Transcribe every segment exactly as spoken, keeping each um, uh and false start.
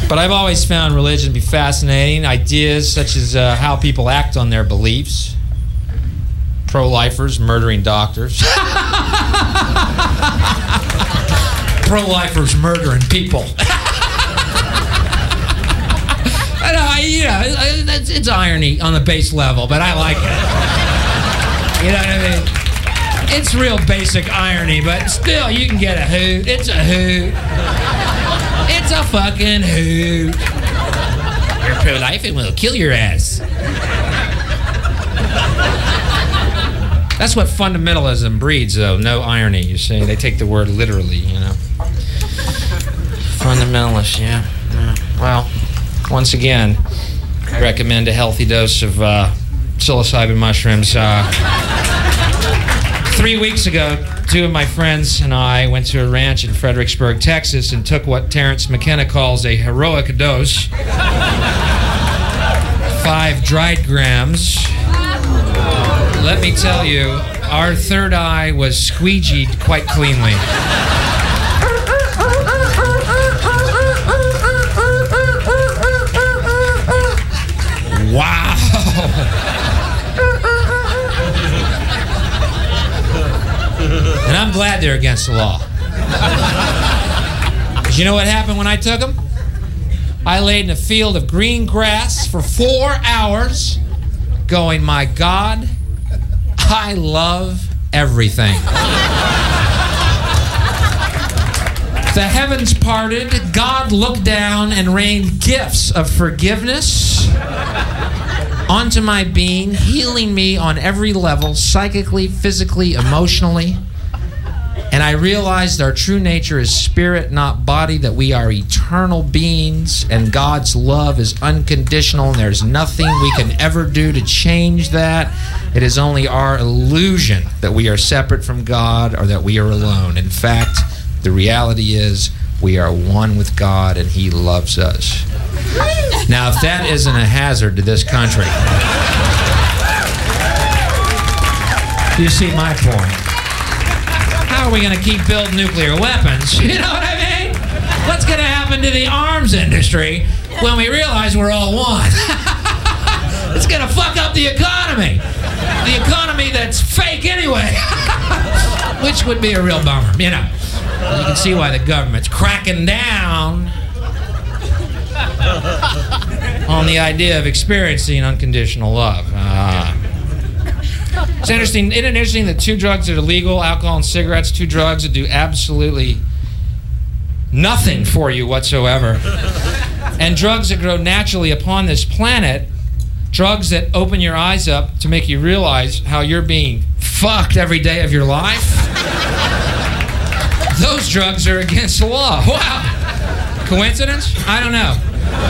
But I've always found religion to be fascinating. Ideas such as uh, how people act on their beliefs. Pro-lifers murdering doctors. Pro-lifers murdering people. I know, I, you know, it's, it's irony on the base level, but I like it. You know what I mean? It's real basic irony, but still, you can get a hoot. It's a hoot. It's a fucking hoot. You're pro-life and we'll kill your ass. That's what fundamentalism breeds, though. No irony, you see. They take the word literally, you know. Fundamentalist, yeah. yeah. Well, once again, I recommend a healthy dose of uh, psilocybin mushrooms. Uh, three weeks ago, two of my friends and I went to a ranch in Fredericksburg, Texas, and took what Terrence McKenna calls a heroic dose. Five dried grams. Let me tell you, our third eye was squeegeed quite cleanly. Wow. And I'm glad they're against the law. Because you know what happened when I took them? I laid in a field of green grass for four hours going, my God, I love everything. The heavens parted, God looked down and rained gifts of forgiveness onto my being, healing me on every level, psychically, physically, emotionally. And I realized our true nature is spirit, not body, that we are eternal beings, and God's love is unconditional, and there's nothing we can ever do to change that. It is only our illusion that we are separate from God or that we are alone. In fact, the reality is we are one with God, and He loves us. Now, if that isn't a hazard to this country, you see my point. How are we going to keep building nuclear weapons? You know what I mean? What's going to happen to the arms industry when we realize we're all one? It's going to fuck up the economy. The economy that's fake anyway. Which would be a real bummer, you know. You can see why the government's cracking down on the idea of experiencing unconditional love. Uh, It's interesting, isn't it interesting that two drugs that are legal, alcohol and cigarettes, two drugs that do absolutely nothing for you whatsoever, and drugs that grow naturally upon this planet, drugs that open your eyes up to make you realize how you're being fucked every day of your life, those drugs are against the law. Wow. Coincidence? I don't know.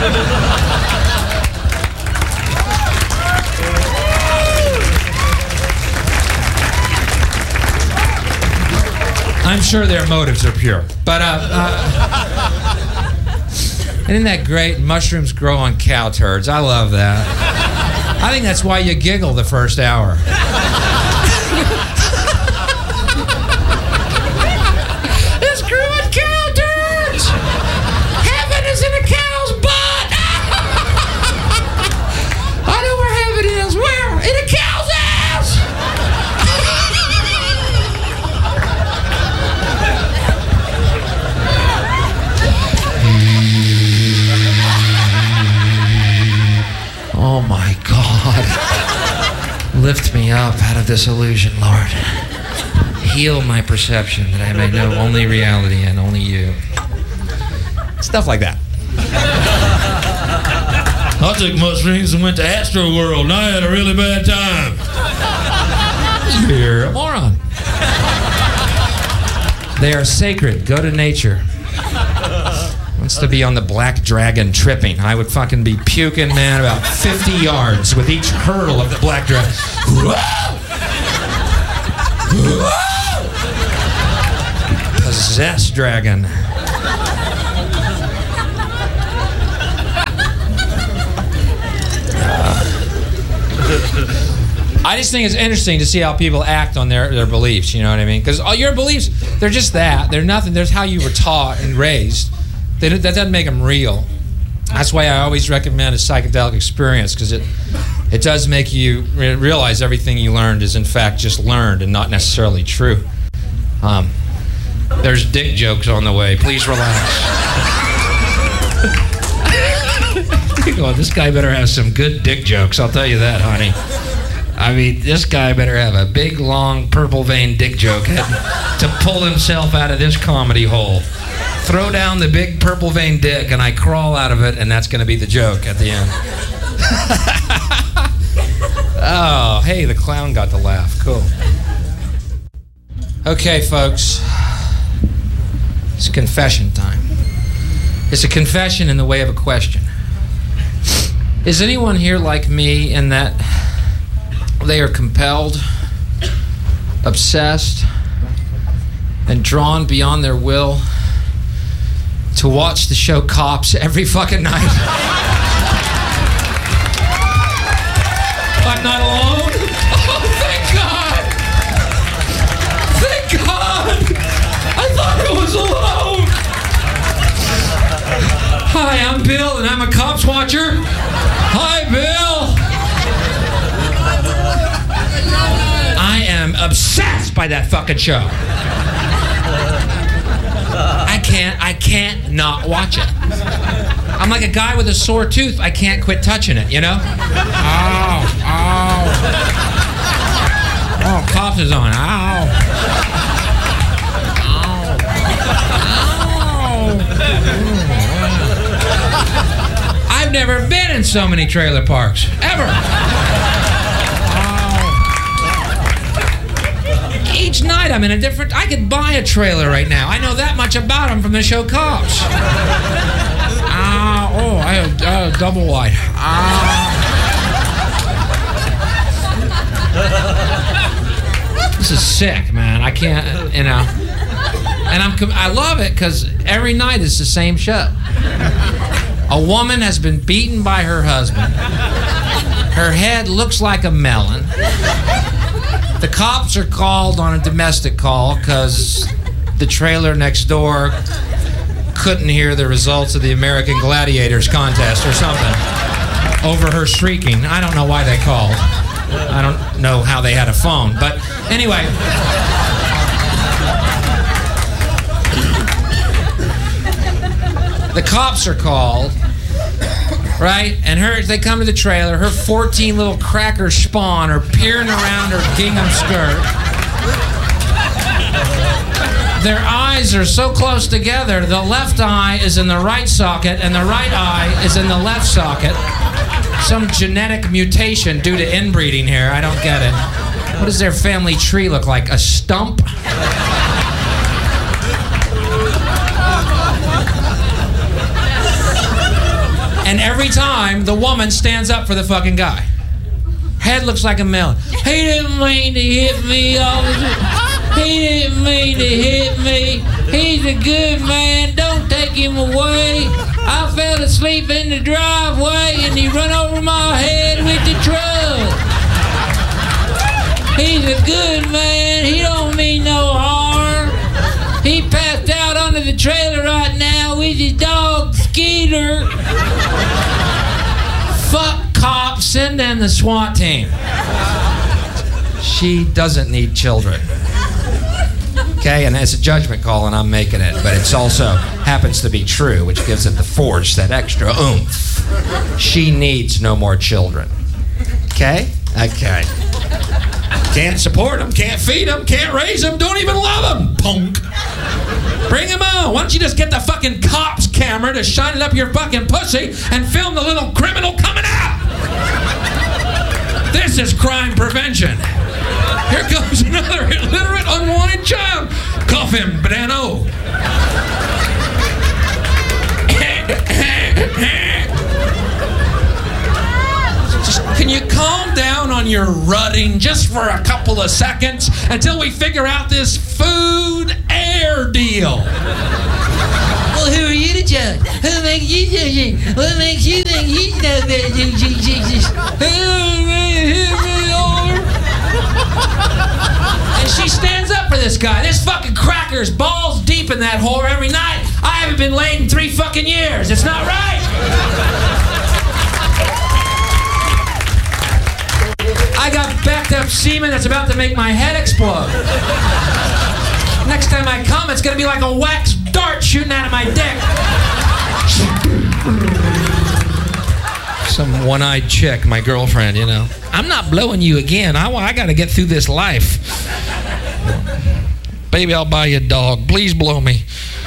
I'm sure their motives are pure. But, uh, uh, isn't that great? Mushrooms grow on cow turds. I love that. I think that's why you giggle the first hour. It's growing cow turds! Heaven is in a cow's butt! I know where heaven is. Where? In a cow's ass! Oh my God. Lift me up out of this illusion, Lord. Heal my perception that I may know only reality and only you. Stuff like that. I took mushrooms and went to Astro World and I had a really bad time. You're a moron. They are sacred. Go to nature. Wants to be on the black dragon tripping. I would fucking be puking, man, about fifty yards with each hurl of the black dragon. Possessed dragon. I just think it's interesting to see how people act on their, their beliefs, you know what I mean? Because all your beliefs, they're just that. They're nothing. There's how you were taught and raised. They, that doesn't make them real. That's why I always recommend a psychedelic experience, because it it does make you re- realize everything you learned is in fact just learned and not necessarily true. Um, there's dick jokes on the way. Please relax. Oh, this guy better have some good dick jokes, I'll tell you that, honey. I mean, this guy better have a big, long, purple vein dick joke to pull himself out of this comedy hole. Throw down the big purple vein dick and I crawl out of it, and that's going to be the joke at the end. Oh, hey, the clown got to laugh. Cool. Okay, folks. It's confession time. It's a confession in the way of a question. Is anyone here like me in that they are compelled, obsessed, and drawn beyond their will to watch the show Cops every fucking night? I'm not alone? Oh, thank God! Thank God! I thought I was alone! Hi, I'm Bill, and I'm a Cops watcher. Hi, Bill! I am obsessed by that fucking show. I can't, I can't not watch it. I'm like a guy with a sore tooth. I can't quit touching it, you know? Ow, ow. Oh, Cops is on. Ow. Ow. Ow. I've never been in so many trailer parks, ever. Each night I'm in a different... I could buy a trailer right now. I know that much about them from the show Cops. Ah, oh, I have uh, double wide. Ah. This is sick, man. I can't, you know. And I'm, I love it because every night is the same show. A woman has been beaten by her husband. Her head looks like a melon. The cops are called on a domestic call because the trailer next door couldn't hear the results of the American Gladiators contest or something over her shrieking. I don't know why they called. I don't know how they had a phone. But anyway. The cops are called, right? And her, they come to the trailer. Her fourteen little cracker spawn are peering around her gingham skirt. Their eyes are so close together, the left eye is in the right socket and the right eye is in the left socket. Some genetic mutation due to inbreeding here. I don't get it. What does their family tree look like? A stump? And every time, the woman stands up for the fucking guy. Head looks like a melon. He didn't mean to hit me, officer. He didn't mean to hit me. He's a good man. Don't take him away. I fell asleep in the driveway and he run over my head with the truck. He's a good man. He don't mean no harm. He passed out under the trailer right now with his dog, Skeeter. Fuck cops, send in the SWAT team. She doesn't need children. Okay, and it's a judgment call and I'm making it, but it's also happens to be true, which gives it the force, that extra oomph. She needs no more children. Okay? Okay. Can't support them, can't feed them, can't raise them, don't even love them, punk. Bring him on. Why don't you just get the fucking cops camera to shine it up your fucking pussy and film the little criminal coming out? This is crime prevention. Here comes another illiterate, unwanted child. Cuff him, Brano. Just, can you calm down on your rutting just for a couple of seconds until we figure out this food air deal? Well, who are you to judge? Who makes you judge it? What makes you think you know that? And she stands up for this guy. This fucking cracker's balls deep in that whore every night. I haven't been laid in three fucking years. It's not right. I got backed up semen that's about to make my head explode. Next time I come, it's gonna be like a wax dart shooting out of my dick. Some one-eyed chick, my girlfriend, you know. I'm not blowing you again. I, I gotta get through this life. Baby, I'll buy you a dog. Please blow me.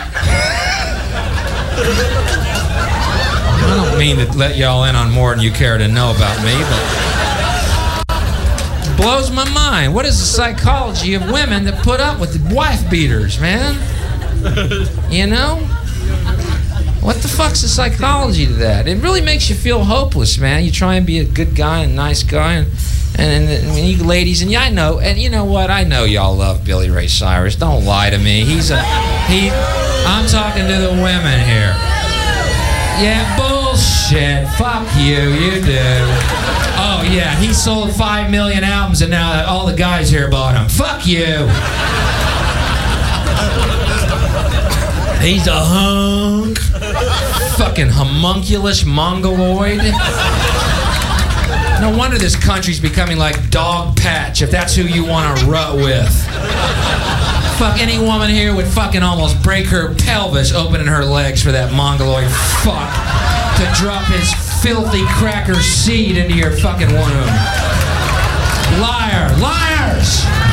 I don't mean to let y'all in on more than you care to know about me, but it blows my mind. What is the psychology of women that put up with the wife beaters, man? You know? What the fuck's the psychology to that? It really makes you feel hopeless, man. You try and be a good guy and a nice guy, and and, and, and you ladies, and yeah, I know, and you know what? I know y'all love Billy Ray Cyrus. Don't lie to me. He's a he. I'm talking to the women here. Yeah, bullshit. Fuck you. You do. Oh yeah, he sold five million albums, and now all the guys here bought them. Fuck you. He's a hunk. Fucking homunculus mongoloid. No wonder this country's becoming like Dog Patch, if that's who you want to rut with. Fuck, any woman here would fucking almost break her pelvis opening her legs for that mongoloid fuck to drop his filthy cracker seed into your fucking womb. Liar. Liars!